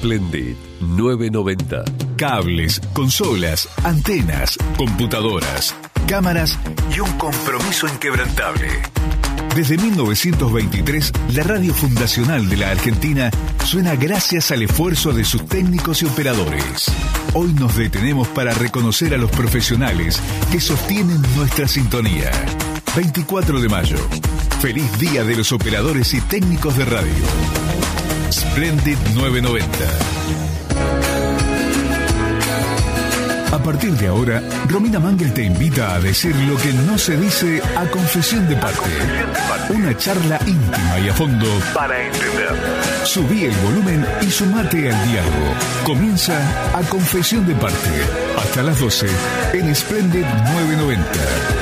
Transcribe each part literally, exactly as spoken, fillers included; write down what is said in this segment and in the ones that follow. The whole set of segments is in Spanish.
Splendid novecientos noventa. Cables, consolas, antenas, computadoras, cámaras y un compromiso inquebrantable. Desde mil novecientos veintitrés, la radio fundacional de la Argentina suena gracias al esfuerzo de sus técnicos y operadores. Hoy nos detenemos para reconocer a los profesionales que sostienen nuestra sintonía. veinticuatro de mayo. Feliz Día de los Operadores y Técnicos de Radio. Splendid novecientos noventa. A partir de ahora, Romina Mangel te invita a decir lo que no se dice a confesión de parte. Una charla íntima y a fondo para entender. Subí el volumen y sumate al diálogo. Comienza a confesión de parte. Hasta las doce en Splendid novecientos noventa.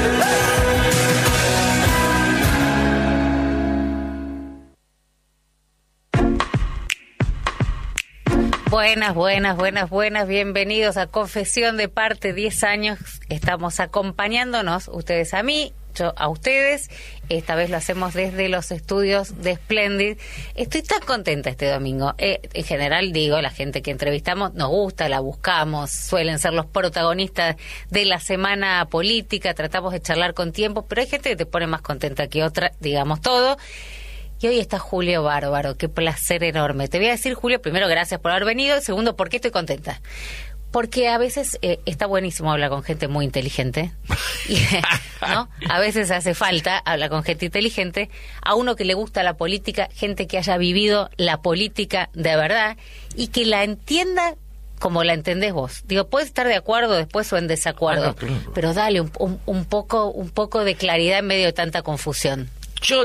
Buenas, buenas, buenas, buenas. Bienvenidos a Confesión de Parte. diez años estamos acompañándonos, ustedes a mí, yo a ustedes. Esta vez lo hacemos desde los estudios de Splendid. Estoy tan contenta este domingo. Eh, en general, digo, la gente que entrevistamos nos gusta, la buscamos, suelen ser los protagonistas de la semana política, tratamos de charlar con tiempo, pero hay gente que te pone más contenta que otra, digamos todo. Y hoy está Julio Bárbaro, qué placer enorme. Te voy a decir, Julio, primero, gracias por haber venido. Segundo, ¿por qué estoy contenta? Porque a veces eh, está buenísimo hablar con gente muy inteligente, ¿no? A veces hace falta hablar con gente inteligente, a uno que le gusta la política, gente que haya vivido la política de verdad y que la entienda como la entendés vos. Digo, puedes estar de acuerdo después o en desacuerdo, ah, claro. Pero dale un, un, un poco, un poco de claridad en medio de tanta confusión. Yo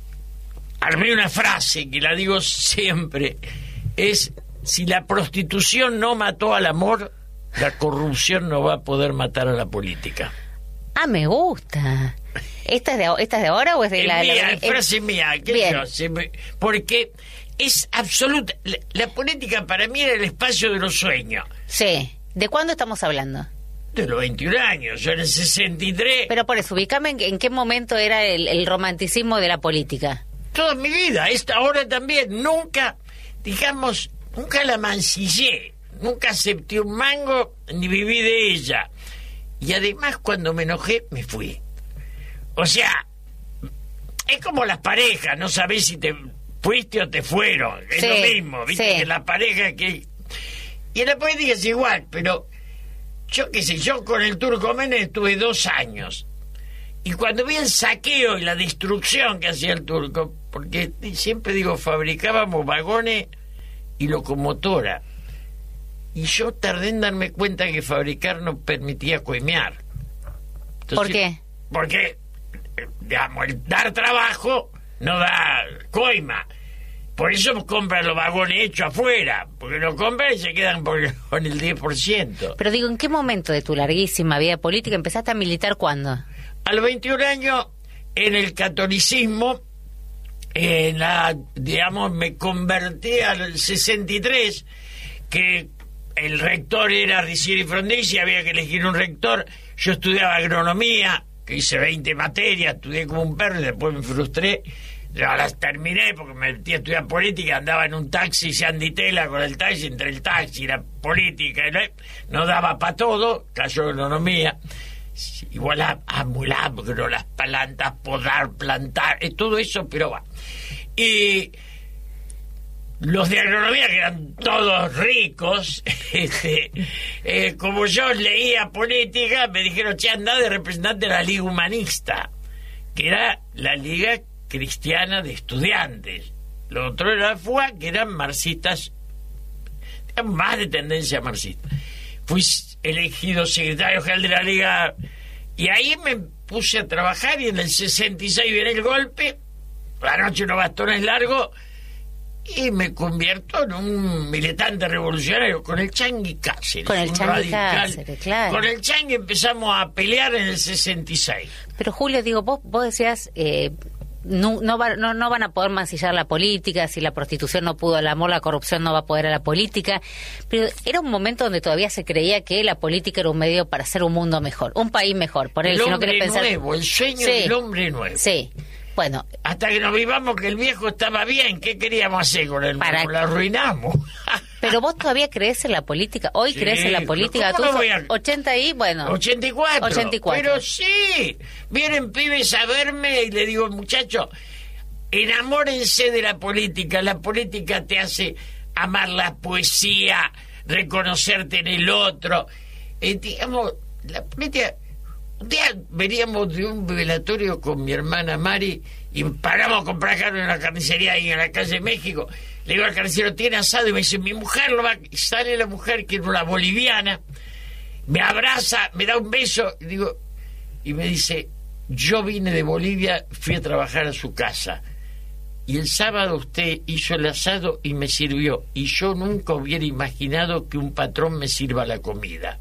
armé una frase que la digo siempre, es: si la prostitución no mató al amor, la corrupción no va a poder matar a la política. Ah, me gusta. ¿Esta es de, esta es de ahora o es de es la... mía, la es frase mía. Yo, se me, porque es absoluta. La, la política para mí era el espacio de los sueños. Sí. ¿De cuándo estamos hablando? De los veintiún años, yo en el sesenta y tres... Pero por eso, ubícame en, en qué momento era el, el romanticismo de la política. Toda mi vida, esta ahora también, nunca, digamos, nunca la mancillé, nunca acepté un mango ni viví de ella. Y además cuando me enojé, me fui. O sea, es como las parejas, no sabés si te fuiste o te fueron, es sí, lo mismo, viste, sí. Que la pareja que... Y en la política es igual, pero yo qué sé, yo con el Turco Menem estuve dos años. Y cuando vi el saqueo y la destrucción que hacía el Turco, porque siempre digo, fabricábamos vagones y locomotora, y yo tardé en darme cuenta que fabricar no permitía coimear. Entonces, ¿por qué? Porque, digamos, el dar trabajo no da coima. Por eso compran los vagones hechos afuera, porque los compran y se quedan por, con el diez por ciento. Pero digo, ¿en qué momento de tu larguísima vida política empezaste a militar cuándo? A los veintiún años, en el catolicismo, en la, digamos, me convertí al sesenta y tres, que el rector era Ricieri Frondizi, había que elegir un rector. Yo estudiaba agronomía, que hice veinte materias, estudié como un perro y después me frustré. Ya las terminé porque me metí a estudiar política, andaba en un taxi Sanditela con el taxi, entre el taxi y la política, no daba para todo, cayó agronomía. Igual a, a mulabro, las plantas, podar, plantar, eh, todo eso, pero va. Y los de agronomía, que eran todos ricos, este, eh, como yo leía política, me dijeron, che, andá de representante de la Liga Humanista, que era la Liga Cristiana de Estudiantes. Lo otro era la F U A, que eran marxistas, más de tendencia marxista. Fui elegido secretario general de la Liga y ahí me puse a trabajar, y en el sesenta y seis viene el golpe, la noche unos bastones largos, y me convierto en un militante revolucionario con el Changi Cáceres. Con el Changi Cáceres, claro. Con el Changi empezamos a pelear en el sesenta y seis. Pero Julio, digo, vos, vos decías... Eh... No, no, va, no, no van a poder mancillar la política, si la prostitución no pudo al amor, la corrupción no va a poder a la política, pero era un momento donde todavía se creía que la política era un medio para hacer un mundo mejor, un país mejor. Por el él, hombre si no pensar... nuevo, el sueño sí, del hombre nuevo. Sí, bueno. Hasta que nos vivamos que el viejo estaba bien, ¿qué queríamos hacer con el para... nuevo? Lo arruinamos. Pero vos todavía crees en la política. Hoy Sí, crees en la política. ¿cómo Tú no voy sos a- ochenta y, bueno. ochenta y cuatro. ochenta y cuatro. Pero sí, vienen pibes a verme y le digo, muchachos, enamórense de la política. La política te hace amar la poesía, reconocerte en el otro. Eh, digamos, la política... Un día veníamos de un velatorio con mi hermana Mari y paramos a comprar carne en una carnicería ahí en la calle México. Le digo al carnicero, ¿tiene asado? Y me dice, mi mujer lo va... Y sale la mujer, que es una boliviana, me abraza, me da un beso, y digo, y me dice, yo vine de Bolivia, fui a trabajar a su casa, y el sábado usted hizo el asado y me sirvió, y yo nunca hubiera imaginado que un patrón me sirva la comida.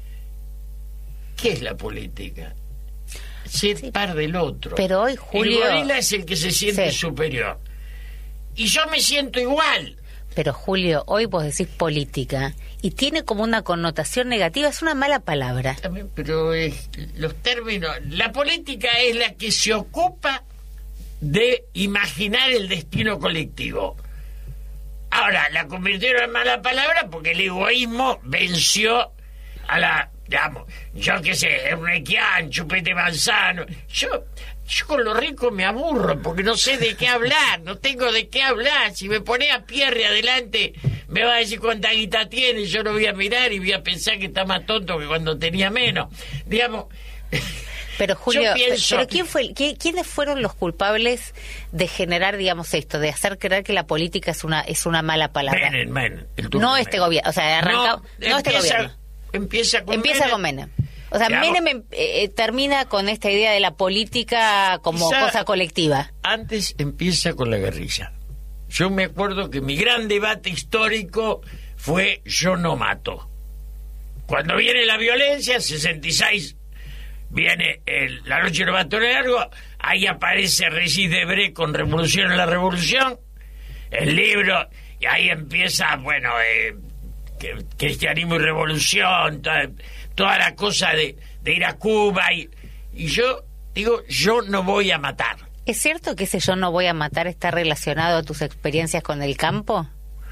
¿Qué es la política? Ser Sí, par del otro. pero hoy, Julio- El gorila es el que se siente Sí. superior. Y yo me siento igual. Pero Julio, hoy vos decís política y tiene como una connotación negativa, es una mala palabra. También, pero eh, los términos... La política es la que se ocupa de imaginar el destino colectivo. Ahora, la convirtieron en mala palabra porque el egoísmo venció a la... Digamos, yo qué sé, Eurnequian, Chupete Manzano. Yo, yo con lo rico me aburro porque no sé de qué hablar, no tengo de qué hablar. Si me pone a Pierre adelante, me va a decir cuánta guita tiene, yo lo voy a mirar y voy a pensar que está más tonto que cuando tenía menos. Digamos... Pero Julio, Yo pienso- pero ¿quién fue, quién- quiénes fueron los culpables de generar, digamos, esto, de hacer creer que la política es una es una mala palabra? Menem, Menem, el turco No este Menem. gobierno, o sea, arranca, no, este empieza- gobierno. Empieza con Empieza Menem. con Menem. O sea, Digamos, Menem em- eh, termina con esta idea de la política como Quizá- cosa colectiva. Antes empieza con la guerrilla. Yo me acuerdo que mi gran debate histórico fue yo no mato. Cuando viene la violencia, sesenta y seis, viene el, la noche del bato largo, ahí aparece Regis Debray con Revolución en la Revolución, el libro, y ahí empieza, bueno, eh, que- cristianismo y revolución, toda, toda la cosa de, de ir a Cuba, y, y yo digo, yo no voy a matar. ¿Es cierto que ese yo no voy a matar está relacionado a tus experiencias con el campo?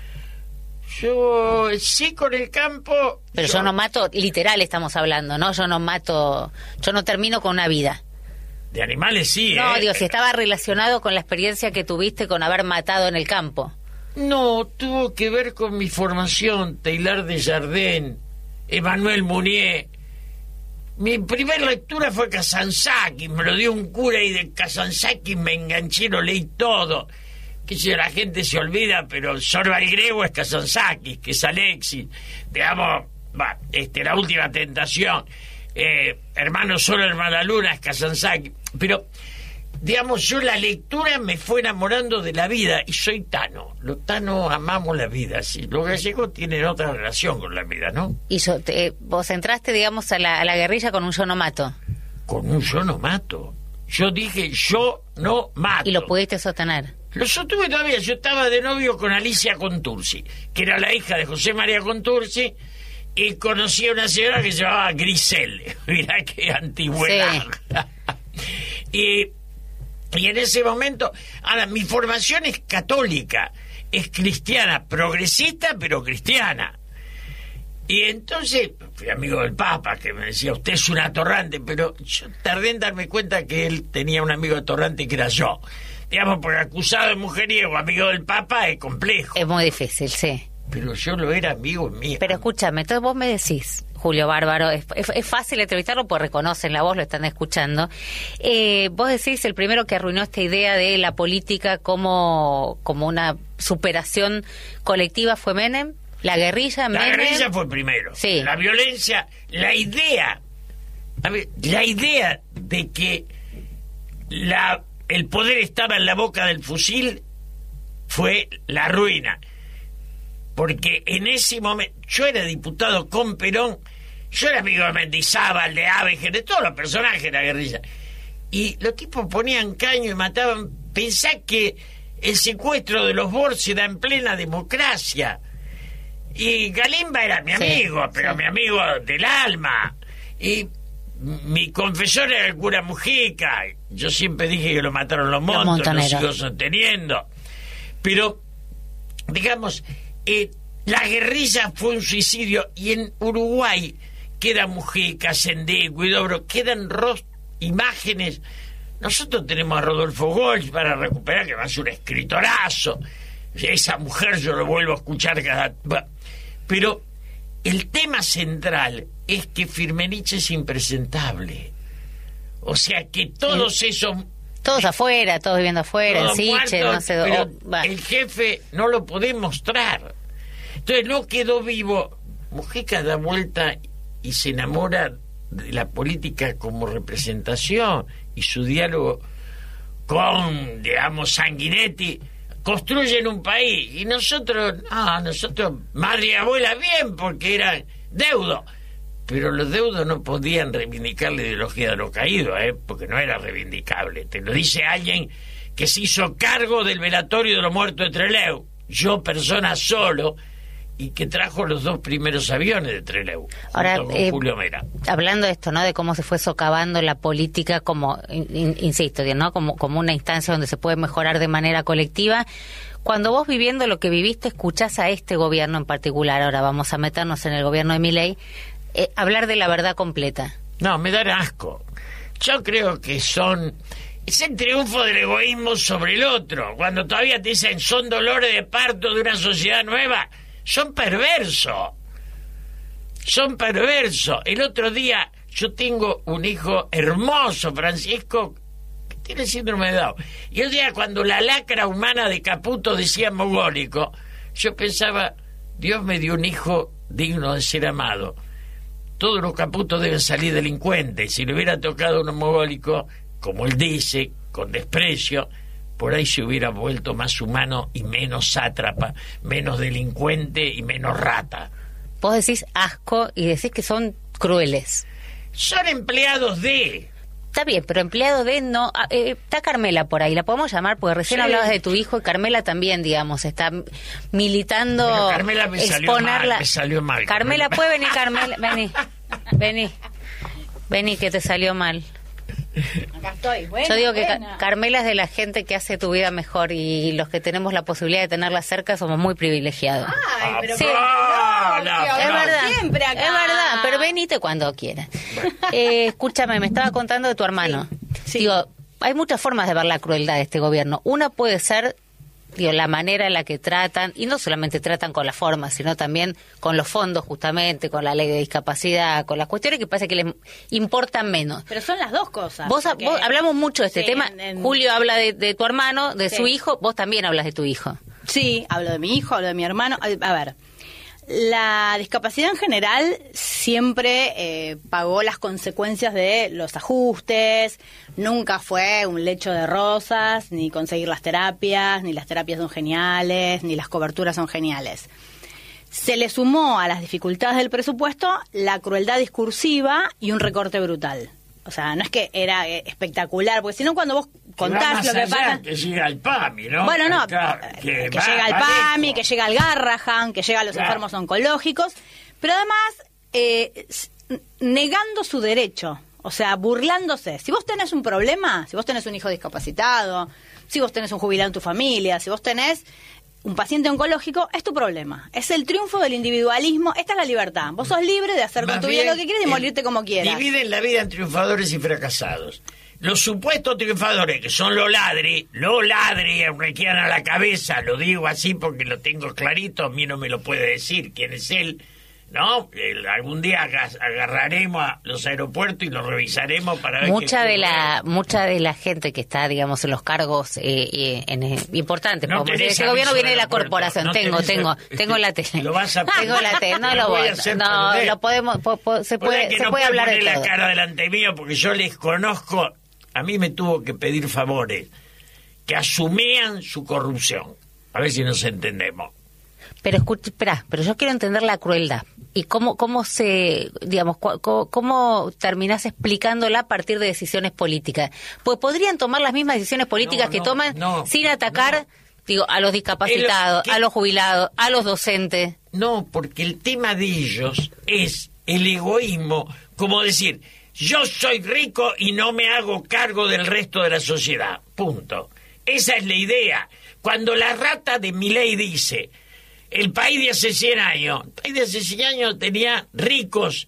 Yo sí con el campo... Pero yo, no mato, literal estamos hablando, ¿no? Yo no mato, yo no termino con una vida. De animales sí, No, ¿eh? digo, si estaba relacionado con la experiencia que tuviste con haber matado en el campo. No, tuvo que ver con mi formación, Teilhard de Chardin, Emmanuel Mounier. Mi primera lectura fue Kazantzakis, me lo dio un cura y de Kazantzakis me enganché, lo leí todo. Que si la gente se olvida, pero Sorba el griego es Kazantzakis, que es Alexis, digamos, va, este, La Última Tentación, eh, Hermano Solo, Hermana Luna es Kazantzakis, pero... Digamos, yo la lectura me fue enamorando de la vida y soy tano. Los tanos amamos la vida, sí. Los gallegos tienen otra relación con la vida, ¿no? Y yo, te- eh, vos entraste, digamos, a la, a la guerrilla con un yo no mato. Con un yo no mato. Yo dije, yo no mato. Y lo pudiste sostener. Lo sostuve todavía. Yo estaba de novio con Alicia Contursi, que era la hija de José María Contursi, y conocí a una señora que se llamaba Grisel. Mirá qué antigüedad. y... Y en ese momento, ahora, mi formación es católica, es cristiana, progresista, pero cristiana. Y entonces, fui amigo del Papa, que me decía, usted es un atorrante, pero yo tardé en darme cuenta que él tenía un amigo atorrante que era yo. Digamos, porque acusado de mujeriego, amigo del Papa, es complejo. Es muy difícil, sí. Pero yo lo era amigo mío. Pero escúchame, entonces vos me decís, Julio Bárbaro, es, es, es fácil entrevistarlo porque reconocen la voz, lo están escuchando. Eh, vos decís, el primero que arruinó esta idea de la política como, como una superación colectiva fue Menem, la guerrilla, La Menem. guerrilla fue primero. Sí. La violencia, la idea, a ver, la idea de que la, el poder estaba en la boca del fusil fue la ruina. Porque en ese momento, yo era diputado con Perón, yo era amigo de Mendizábal, de Abeger, de todos los personajes de la guerrilla. Y los tipos ponían caño y mataban. Pensá que el secuestro de los Bor se da en plena democracia. Y Galimba era mi Sí, amigo, pero sí. mi amigo del alma. Y mi confesor era el cura Mujica. Yo siempre dije que lo mataron los montos, lo montoneros. sigo sosteniendo. Pero, digamos, eh, La guerrilla fue un suicidio, y en Uruguay queda Mujica, Sendé, Huidobro, quedan ros- imágenes. Nosotros tenemos a Rodolfo Golch para recuperar, que va a ser un escritorazo. Esa mujer yo lo vuelvo a escuchar cada... Pero el tema central es que Firmenich es impresentable. O sea, que todos sí. esos... Todos afuera, todos viviendo afuera, en Siche, no sé... Pero oh, el jefe no lo podés mostrar. Entonces no quedó vivo. Mujica da vuelta y se enamora de la política como representación, y su diálogo con, digamos, Sanguinetti construyen un país, y nosotros, ah, nosotros, madre y abuela, bien, porque eran deudos, pero los deudos no podían reivindicar la ideología de los caídos, ¿eh? Porque no era reivindicable. Te lo dice alguien que se hizo cargo del velatorio de los muertos de Trelew, yo persona solo, y que trajo los dos primeros aviones de Trelew, Ahora, junto con eh, Julio Mera. Hablando de esto, ¿no? De cómo se fue socavando la política como, in, insisto, ¿no? Como, como una instancia donde se puede mejorar de manera colectiva. Cuando vos, viviendo lo que viviste, escuchás a este gobierno en particular, ahora vamos a meternos en el gobierno de Milei, eh, hablar de la verdad completa. No, me da asco. Yo creo que son... Es el triunfo del egoísmo sobre el otro. Cuando todavía te dicen son dolores de parto de una sociedad nueva... Son perversos, son perversos. El otro día yo tengo un hijo hermoso, Francisco, que tiene síndrome de Down. Y el día cuando la lacra humana de Caputo decía mogólico, yo pensaba, Dios me dio un hijo digno de ser amado. Todos los Caputos deben salir delincuentes. Si le hubiera tocado un mogólico, como él dice, con desprecio, por ahí se hubiera vuelto más humano y menos sátrapa, menos delincuente y menos rata. Vos decís asco y decís que son crueles. Son empleados de... Está bien, pero empleados de no... Eh, está Carmela por ahí, la podemos llamar, porque recién sí. hablabas de tu hijo, y Carmela también, digamos, está militando... Pero Carmela me salió mal, me salió mal. Carmela, Carmela. ¿Puede venir, Carmela? Vení, vení, vení, que te salió mal. Acá estoy. Buena, Yo digo que buena. Carmela es de la gente que hace tu vida mejor, y los que tenemos la posibilidad de tenerla cerca somos muy privilegiados. Ay, pero sí. no, no, no, es no. verdad, siempre acá. es verdad, pero venite cuando quieras. Eh, escúchame, me estaba contando de tu hermano. Sí, sí. Digo, hay muchas formas de ver la crueldad de este gobierno. Una puede ser, digo, la manera en la que tratan, y no solamente tratan con la forma, sino también con los fondos, justamente, con la ley de discapacidad, con las cuestiones que parece que les importan menos. Pero son las dos cosas. Vos, porque... vos hablamos mucho de este sí, tema. en, en... Julio habla de, de tu hermano, de sí. su hijo. Vos también hablas de tu hijo. Sí, hablo de mi hijo, hablo de mi hermano. A ver, la discapacidad en general siempre eh, pagó las consecuencias de los ajustes. Nunca fue un lecho de rosas, ni conseguir las terapias, ni las terapias son geniales, ni las coberturas son geniales. Se le sumó a las dificultades del presupuesto la crueldad discursiva y un recorte brutal. O sea, no es que era eh, espectacular, porque si no, cuando vos contás lo que pasa... Que llega al PAMI, ¿no? Bueno, no, Claro, que, que va, llega al va PAMI, lejos. que llega al Garrahan, que llega a los Claro. enfermos oncológicos, pero además eh, s- negando su derecho, o sea, burlándose. Si vos tenés un problema, si vos tenés un hijo discapacitado, si vos tenés un jubilado en tu familia, si vos tenés un paciente oncológico, es tu problema. Es el triunfo del individualismo. Esta es la libertad. Vos sos libre de hacer Más con tu vida bien, lo que quieras y eh, morirte como quieras. Dividen la vida en triunfadores y fracasados. Los supuestos triunfadores, que son los ladri, los ladri, me quedan a la cabeza, lo digo así porque lo tengo clarito, a mí no me lo puede decir quién es él, ¿no? El, algún día agas- agarraremos a los aeropuertos y los revisaremos para ver Mucha qué de ocurre. la mucha de la gente que está, digamos, en los cargos eh, eh, en, eh, importantes, No como tenés ese gobierno aviso viene de la aeropuerto, corporación. no tengo, tenés- tengo, este, tengo la tele. lo vas a tengo la tele, no Te lo voy a voy. hacer No, perder. lo podemos, po- po- se O sea puede, que se no puede hablar de poner todo. la cara delante mío porque yo les conozco. A mí me tuvo que pedir favores que asumían su corrupción. A ver si nos entendemos. Pero escucha, espera, pero yo quiero entender la crueldad y cómo cómo se, digamos, cu- co- cómo terminás explicándola a partir de decisiones políticas. Pues podrían tomar las mismas decisiones políticas No, que no, toman no, sin atacar, no. digo, a los discapacitados, ¿qué? a los jubilados, a los docentes. No, porque el tema de ellos es el egoísmo, como decir, yo soy rico y no me hago cargo del resto de la sociedad. Punto. Esa es la idea. Cuando la rata de Milei dice, el país de hace cien años. El país de hace cien años tenía ricos,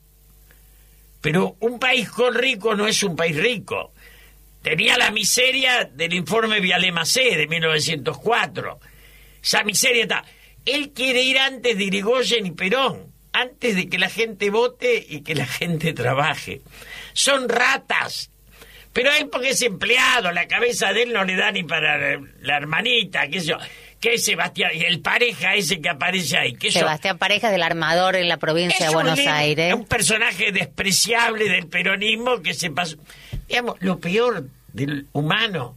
pero un país con ricos no es un país rico. Tenía la miseria del informe Vialé-Macé de mil novecientos cuatro. Esa miseria está. Él quiere ir antes de Irigoyen y Perón, antes de que la gente vote y que la gente trabaje. Son ratas. Pero él, porque es empleado, la cabeza de él no le da ni para la hermanita, qué sé yo, que es Sebastián, y el pareja ese que aparece ahí. Que Sebastián Pareja del Armador en la provincia de Buenos un, Aires. Es un personaje despreciable del peronismo que se pasó. Digamos, lo peor del humano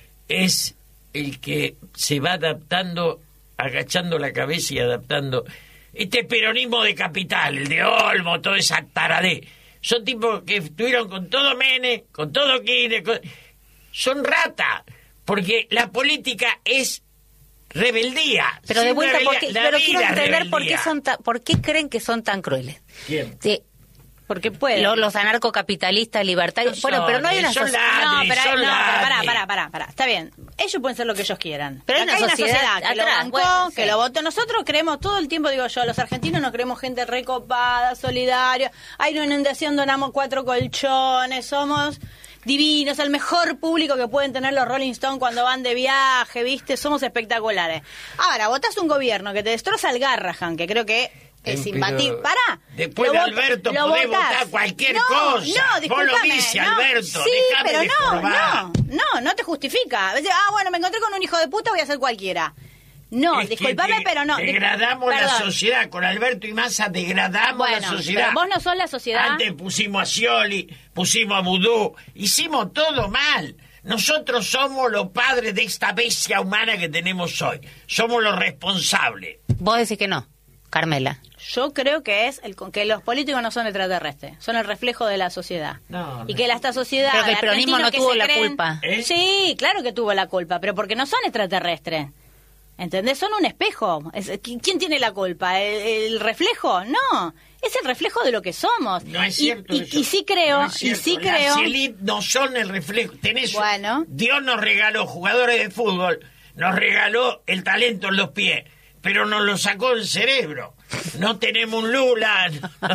es el que se va adaptando, agachando la cabeza y adaptando. Este peronismo de capital, el de Olmo, toda esa taradé. Son tipos que estuvieron con todo Menem, con todo Kirchner, con... son ratas, porque la política es rebeldía. Pero de vuelta, rebeldía, porque, la pero vida quiero es entender por qué rebeldía. son ta- por qué creen que son tan crueles. ¿Quién? Sí, Porque puede. Lo- los anarcocapitalistas libertarios. No bueno, son, pero no hay una son sociedad. la- No, Ladri, pero, hay- son no, ladri. pará, pará, pará, pará. Está bien. Ellos pueden ser lo que ellos quieran. Pero hay Acá una sociedad que lo atrás, bancó, bueno, que sí. lo votó. Nosotros creemos todo el tiempo, digo yo, los argentinos nos creemos gente recopada, solidaria. Hay una inundación, donamos cuatro colchones, somos divinos, el mejor público que pueden tener los Rolling Stones cuando van de viaje, ¿viste? Somos espectaculares. Ahora, votás un gobierno que te destroza el Garrahan, que creo que es Pero imbatible. Pará. después Lo de vot- Alberto lo podés votás. votar cualquier No, cosa. No, Vos lo discúlpame, dice, no. Alberto, Sí, dejame pero de no, jorbar. no, no, no te justifica. A veces, ah, bueno, me encontré con un hijo de puta, voy a hacer cualquiera. No, Es que discúlpame, de- pero no. Degradamos la Perdón. sociedad. Con Alberto y Massa degradamos Bueno, la sociedad. pero vos no sos la sociedad. Antes pusimos a Scioli, pusimos a Vudú. Hicimos todo mal. Nosotros somos los padres de esta bestia humana que tenemos hoy. Somos los responsables. Vos decís que no, Carmela. Yo creo que es el con- que los políticos no son extraterrestres, son el reflejo de la sociedad. No, y no. que la, esta sociedad. Creo que el de peronismo argentinos no que tuvo se la creen- culpa. ¿Eh? Sí, claro que tuvo la culpa, pero porque no son extraterrestres. ¿Entendés? Son un espejo. Es- ¿qui- ¿Quién tiene la culpa? ¿El, el reflejo? No. Es el reflejo de lo que somos. No es Y- cierto y, eso. y sí creo, No es y cierto. sí creo. Las élites no son el reflejo. Tenés, Bueno. Dios nos regaló jugadores de fútbol, nos regaló el talento en los pies, pero nos lo sacó del cerebro. No tenemos un Lula.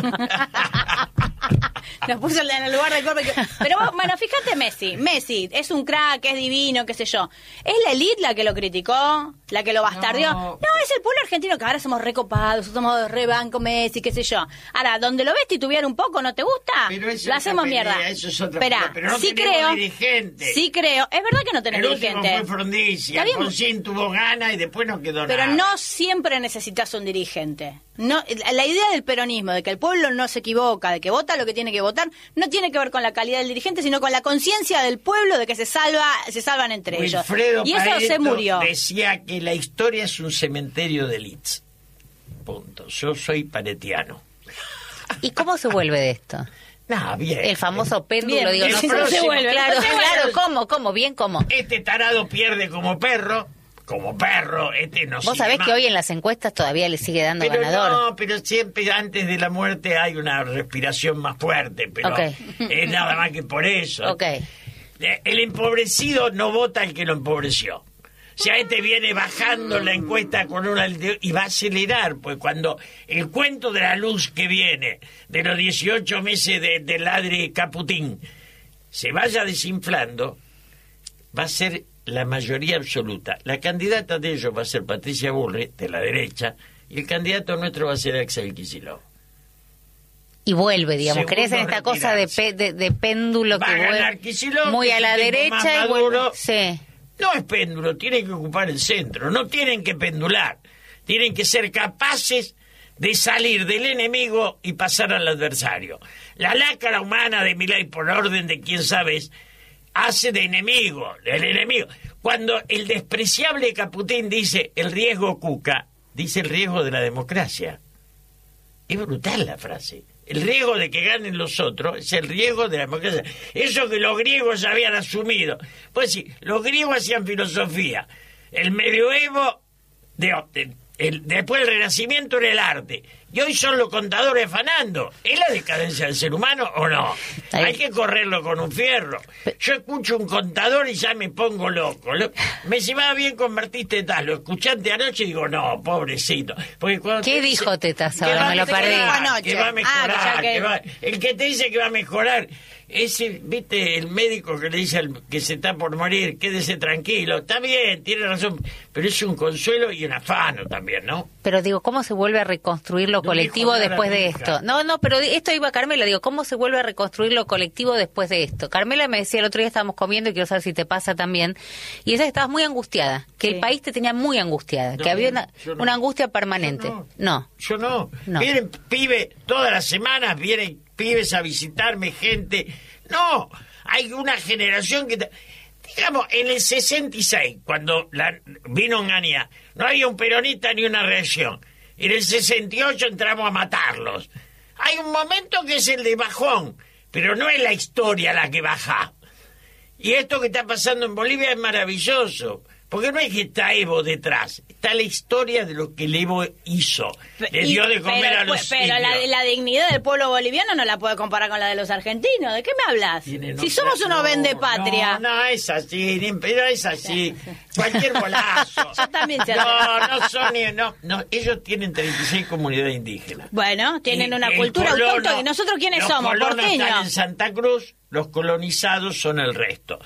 Nos puso en el lugar del cuerpo. Pero vos, bueno, fíjate Messi. Messi es un crack, es divino, qué sé yo. ¿Es la elite la que lo criticó? ¿La que lo bastardeó? No. No, es el pueblo argentino que ahora somos recopados, somos re banco Messi, qué sé yo. Ahora, donde lo ves titubear un poco, ¿no te gusta? Pero eso lo es hacemos otra pelea, mierda. eso es otra Esperá, pelea, pero no sí tenemos creo. dirigente. Sí creo. Es verdad que no tenés El último dirigente. fue Frondizi. Está bien. Alfonsín tuvo ganas y después no quedó Pero nada. no siempre necesitas un dirigente. No, la la idea del peronismo, de que el pueblo no se equivoca, de que vota lo que tiene que votar, no tiene que ver con la calidad del dirigente, sino con la conciencia del pueblo de que se salva, se salvan entre Wilfredo ellos. Y eso Pareto se murió. decía que la historia es un cementerio de elites. Punto. Yo soy paretiano. ¿Y cómo se vuelve de esto? No, bien. El famoso péndulo, Bien, digo, el no sé. próximo- se vuelve. Claro, no se claro, vuelve. ¿cómo? ¿Cómo? Bien, ¿cómo? Este tarado pierde como perro, como perro, este no Vos sigue sabés más. que hoy en las encuestas todavía le sigue dando Pero ganador. no, pero siempre antes de la muerte hay una respiración más fuerte, pero Ok. es nada más que por eso. Ok. El empobrecido no vota el que lo empobreció. O sea, este viene bajando la encuesta con una y va a acelerar, pues cuando el cuento de la luz que viene de los dieciocho meses de, de Ladri Caputín se vaya desinflando, va a ser la mayoría absoluta. La candidata de ellos va a ser Patricia Bullrich, de la derecha, y el candidato nuestro va a ser Axel Kicillof. Y vuelve, digamos. Segundo ¿Crees en esta cosa de, retirarse. pe- de, de péndulo Va que a ganar vuelve Kicillof, muy que a es la un tipo más derecha y vuelve? maduro. Sí. No es péndulo, tienen que ocupar el centro, no tienen que pendular, tienen que ser capaces de salir del enemigo y pasar al adversario. La lacra humana de Milei, por orden de quién sabes, hace de enemigo, del enemigo. Cuando el despreciable Caputín dice el riesgo Cuca, dice el riesgo de la democracia. Es brutal la frase. El riesgo de que ganen los otros es el riesgo de la democracia. Eso que los griegos ya habían asumido. Pues sí, los griegos hacían filosofía. El medioevo de, de el, después el Renacimiento era el arte. Y hoy son los contadores afanando. ¿Es la decadencia del ser humano o no? Hay que correrlo con un fierro. Yo escucho un contador y ya me pongo loco. Lo, me dice, va bien convertiste tal. Lo escuchaste anoche y digo, no, pobrecito. Porque cuando ¿qué dijo Tetas ahora? Me lo perdí. Que va a mejorar. Ah, que... Que va, el que te dice que va a mejorar... Ese, viste, el médico que le dice al que se está por morir, quédese tranquilo, está bien, tiene razón, pero es un consuelo y un afano también, ¿no? Pero digo, ¿cómo se vuelve a reconstruir lo no colectivo después de esto? No, no, pero esto iba Carmela, digo, ¿cómo se vuelve a reconstruir lo colectivo después de esto? Carmela me decía, el otro día estábamos comiendo y quiero saber si te pasa también, y esa que estabas muy angustiada, que sí. El país te tenía muy angustiada, no, que había una, no. una angustia permanente. Yo no. No. Yo no. no. Vienen pibes, todas las semanas vienen pibes a visitarme, gente. No, hay una generación que... Digamos, en el sesenta y seis, cuando la, vino Onganía, no había un peronista ni una reacción. En el sesenta y ocho entramos a matarlos. Hay un momento que es el de bajón, pero no es la historia la que baja. Y esto que está pasando en Bolivia es maravilloso. Porque no es que está Evo detrás, está la historia de lo que el Evo hizo. Le y, dio de comer pero, a los Pero la, la dignidad del pueblo boliviano no la puede comparar con la de los argentinos. ¿De qué me hablas? Tiene, no, si somos unos no, vendepatria. No, no es así, ni, pero es así. Cualquier bolazo. Yo también sé. No, no son ni, no, no, ellos tienen treinta y seis comunidades indígenas. Bueno, tienen y, una cultura colono, autóctona. ¿Y nosotros quiénes los somos? Los colonos Porteños. están en Santa Cruz, los colonizados son el resto.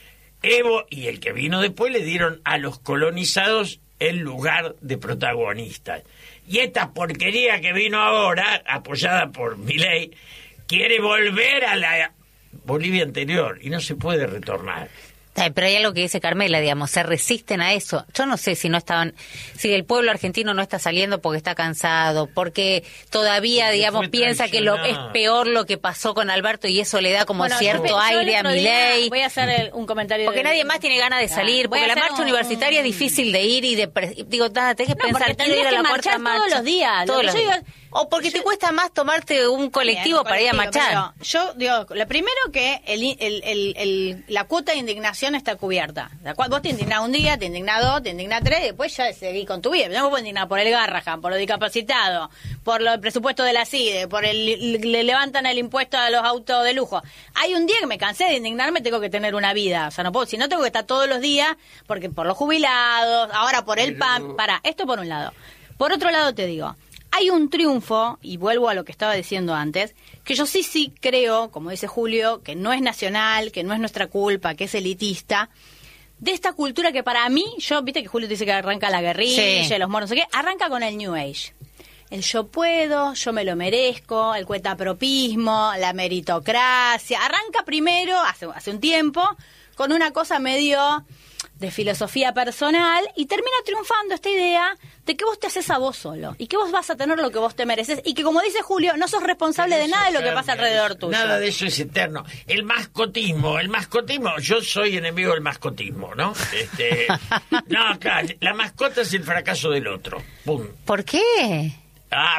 Evo y el que vino después le dieron a los colonizados el lugar de protagonistas. Y esta porquería que vino ahora, apoyada por Milei, quiere volver a la Bolivia anterior y no se puede retornar. Ay, pero hay algo que dice Carmela, digamos, se resisten a eso. Yo no sé si no estaban, si el pueblo argentino no está saliendo porque está cansado, porque todavía, porque digamos, piensa que lo es peor lo que pasó con Alberto y eso le da como bueno, cierto yo, aire yo a Milei. Voy a hacer el, un comentario. Porque de, nadie más tiene ganas de salir, porque la marcha un, universitaria un... es difícil de ir y de... Digo, nada, tenés que no, pensar que ir a la cuarta marcha. Todos los días. Todos los días. Digo, o porque yo, te cuesta más tomarte un colectivo bien, para colectivo, ir a marchar. Yo digo, lo primero que el, el, el, el, la cuota de indignación está cubierta. Vos te indignás un día, te indignás dos, te indignás tres, y después ya seguís con tu vida. No me puedo indignar por el Garrahan, por los discapacitados, por lo, el presupuesto de la C I D E, por el le levantan el impuesto a los autos de lujo. Hay un día que me cansé de indignarme, tengo que tener una vida. O sea, no puedo, si no tengo que estar todos los días, porque por los jubilados, ahora por el P A M. Pará, esto por un lado. Por otro lado te digo, hay un triunfo, y vuelvo a lo que estaba diciendo antes, que yo sí, sí creo, como dice Julio, que no es nacional, que no es nuestra culpa, que es elitista, de esta cultura que para mí, yo, viste que Julio dice que arranca la guerrilla, sí. los moros, no sé qué, arranca con el New Age. El yo puedo, yo me lo merezco, el cuentapropismo, la meritocracia. Arranca primero, hace, hace un tiempo, con una cosa medio de filosofía personal y termina triunfando esta idea de que vos te haces a vos solo y que vos vas a tener lo que vos te mereces y que, como dice Julio, no sos responsable de nada de lo que pasa alrededor tuyo. Nada de eso es eterno. El mascotismo, el mascotismo, yo soy enemigo del mascotismo, ¿no? Este, no, claro, la mascota es el fracaso del otro. Pum. ¿Por qué? Ah,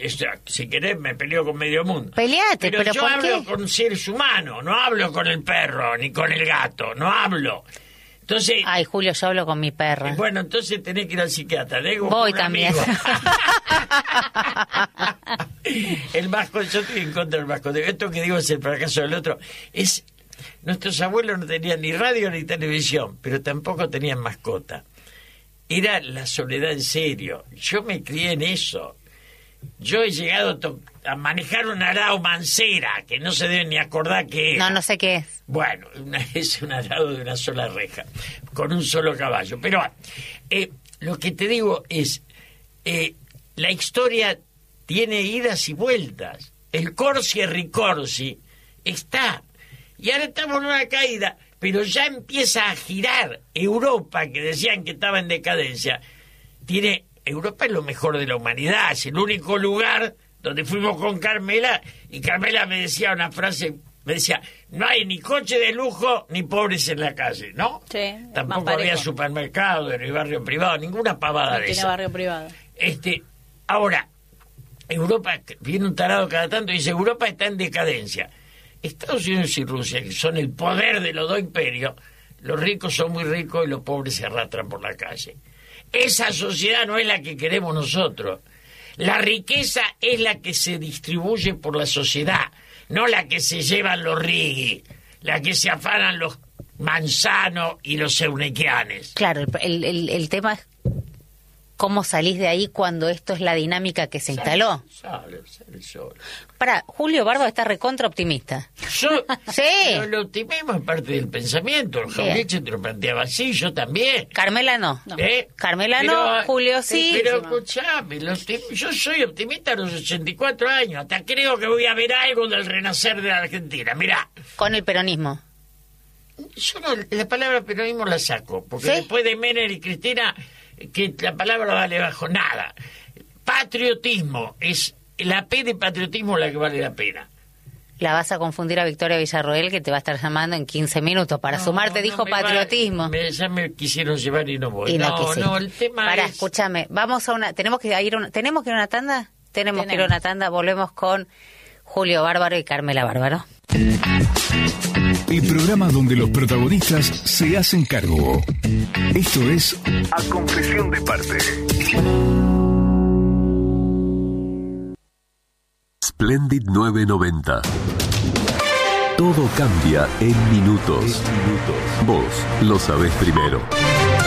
si querés me peleo con medio mundo. Peleate, pero, pero yo ¿por hablo qué? con seres humanos, no hablo con el perro ni con el gato, no hablo. Entonces, ay, Julio, yo hablo con mi perra. Bueno, entonces tenés que ir al psiquiatra. Digo, voy también. El mascota, yo estoy en contra del mascota. Esto que digo es el fracaso del otro. Es, nuestros abuelos no tenían ni radio ni televisión, pero tampoco tenían mascota. Era la soledad en serio. Yo me crié en eso. Yo he llegado a, to- a manejar un arao mancera, que no se deben ni acordar qué es. No, no sé qué es. Bueno, una, es un arado de una sola reja, con un solo caballo. Pero eh, lo que te digo es, eh, la historia tiene idas y vueltas. El corsi e ricorsi está. Y ahora estamos en una caída, pero ya empieza a girar. Europa, que decían que estaba en decadencia, tiene... Europa es lo mejor de la humanidad, es el único lugar donde fuimos con Carmela, y Carmela me decía una frase, me decía, no hay ni coche de lujo ni pobres en la calle, ¿no? Sí. Tampoco había supermercado, ni barrio privado, ninguna pavada no de tiene esa. barrio privado. Este, ahora, Europa, viene un tarado cada tanto y dice, Europa está en decadencia. Estados Unidos y Rusia, que son el poder de los dos imperios, los ricos son muy ricos y los pobres se arrastran por la calle. esa sociedad no es la que queremos nosotros. La riqueza es la que se distribuye por la sociedad, no la que se llevan los rigui, la que se afanan los manzanos y los eunequianes. Claro, el, el, el tema es cómo salís de ahí cuando esto es la dinámica que se instaló. Sale, sale solo. Para, Julio Barba está recontra optimista. Yo, Sí. pero el optimismo es parte del pensamiento. El Jaureche te lo planteaba así, yo también. Carmela no. No. ¿Eh? Carmela Pero, no, Julio sí. Pero escuchame, el optim- yo soy optimista a los ochenta y cuatro años. Hasta creo que voy a ver algo del renacer de la Argentina. Mirá, Con el peronismo. yo no, la palabra peronismo la saco, porque ¿Sí? después de Menem y Cristina, que la palabra no vale bajo nada. Patriotismo, es la P de patriotismo la que vale la pena. La vas a confundir a Victoria Villarroel, que te va a estar llamando en quince minutos. Para No, sumarte no dijo me va- patriotismo. me- ya me quisieron llevar y no voy. Y no, no, quisiste. no, el tema Pará, es... escúchame, vamos a una, tenemos que ir a una, tenemos que ir a una tanda, tenemos, que ir a Tenemos. una tanda, volvemos con Julio Bárbaro y Carmela Bárbaro. El programa donde los protagonistas se hacen cargo. Esto es A Confesión de Parte. Splendid novecientos noventa. Todo cambia en minutos. Vos lo sabés primero.